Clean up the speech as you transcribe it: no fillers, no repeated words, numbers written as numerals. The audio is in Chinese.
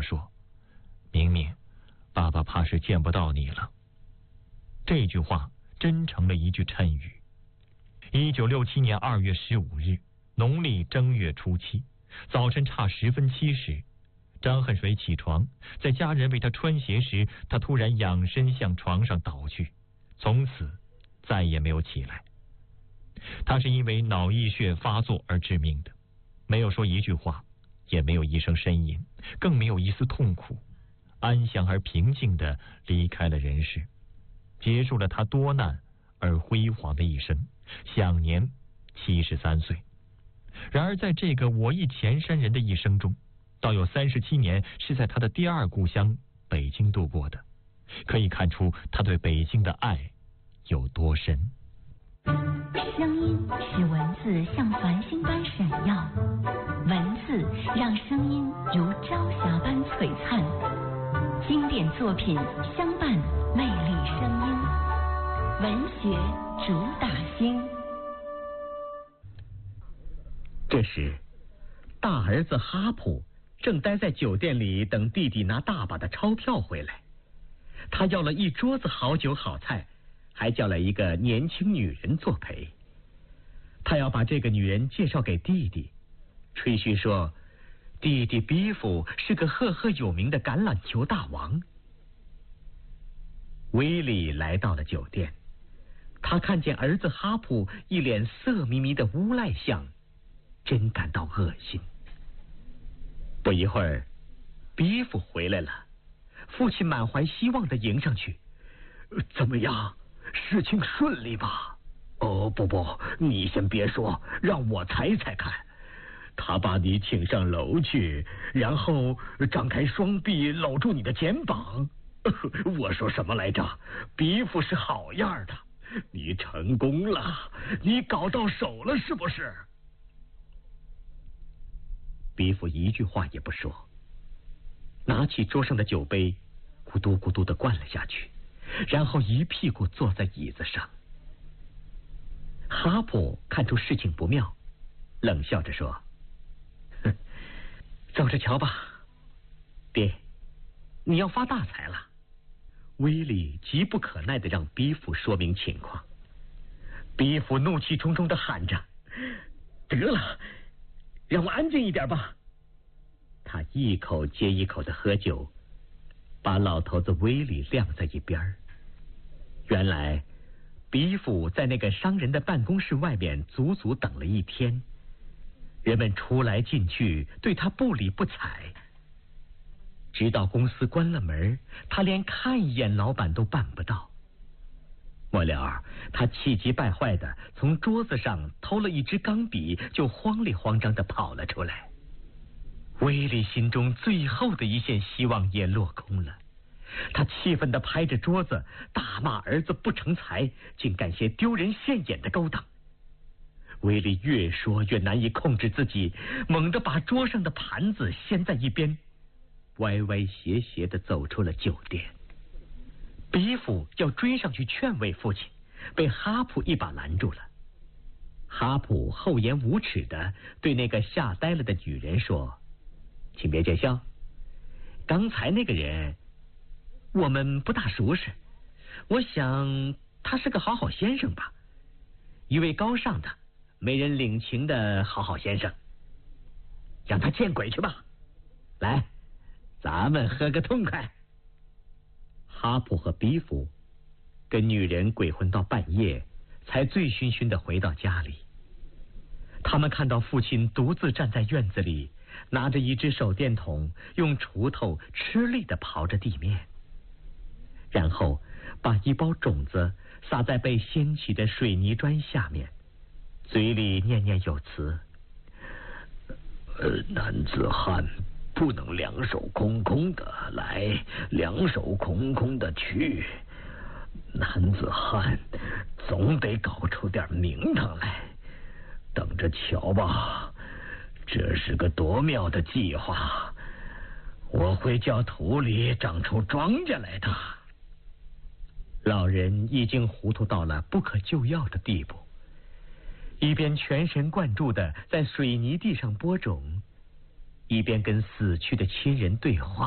说：“明明，爸爸怕是见不到你了。”这句话真成了一句谶语。1967年2月15日，农历正月初7，早晨差10分7时，张恨水起床，在家人为他穿鞋时，他突然仰身向床上倒去，从此再也没有起来。他是因为脑溢血发作而致命的，没有说一句话，也没有一声呻吟，更没有一丝痛苦，安详而平静地离开了人世，结束了他多难而辉煌的一生，享年73岁。然而在这个我忆前山人的一生中，倒有37年是在他的第二故乡北京度过的，可以看出他对北京的爱有多深。 声音使文字像繁星般闪耀，文字让声音如朝霞般璀璨。经典作品相伴魅力声音，文学主打星。 这时，大儿子哈普正待在酒店里等弟弟拿大把的钞票回来。他要了一桌子好酒好菜，还叫了一个年轻女人作陪。他要把这个女人介绍给弟弟，吹嘘说弟弟比夫是个赫赫有名的橄榄球大王。威利来到了酒店，他看见儿子哈普一脸色迷迷的无赖相，真感到恶心。不一会儿，比夫回来了，父亲满怀希望地迎上去：“怎么样，事情顺利吧？”“哦，不，你先别说，让我猜猜看。”“他把你请上楼去，然后张开双臂搂住你的肩膀。我说什么来着？比夫是好样的，你成功了，你搞到手了是不是？”比夫一句话也不说，拿起桌上的酒杯，咕嘟咕嘟地灌了下去，然后一屁股坐在椅子上。哈普看出事情不妙，冷笑着说：“哼，走着瞧吧，爹，你要发大财了。”威利急不可耐地让比夫说明情况。比夫怒气冲冲地喊着：“得了，让我安静一点吧。”他一口接一口地喝酒，把老头子威利晾在一边。原来比夫在那个商人的办公室外面足足等了一天，人们出来进去，对他不理不睬。直到公司关了门，他连看一眼老板都办不到。末了，他气急败坏地从桌子上偷了一支钢笔，就慌里慌张地跑了出来。威利心中最后的一线希望也落空了，他气愤地拍着桌子，大骂儿子不成才，竟干些丢人现眼的勾当。威利越说越难以控制自己，猛地把桌上的盘子掀在一边，歪歪斜斜地走出了酒店。比夫要追上去劝慰父亲，被哈普一把拦住了。哈普厚颜无耻地对那个吓呆了的女人说：“请别见笑，刚才那个人我们不大熟识，我想他是个好先生吧，一位高尚的没人领情的好先生，让他见鬼去吧，来，咱们喝个痛快。”哈普和比夫跟女人鬼混到半夜，才醉醺醺地回到家里。他们看到父亲独自站在院子里，拿着一只手电筒，用锄头吃力地刨着地面，然后把一包种子撒在被掀起的水泥砖下面，嘴里念念有词：“男子汉不能两手空空的来，两手空空的去，男子汉总得搞出点名堂来，等着瞧吧，这是个多妙的计划，我会叫土里长出庄稼来的。”老人已经糊涂到了不可救药的地步，一边全神贯注地在水泥地上播种，一边跟死去的亲人对话。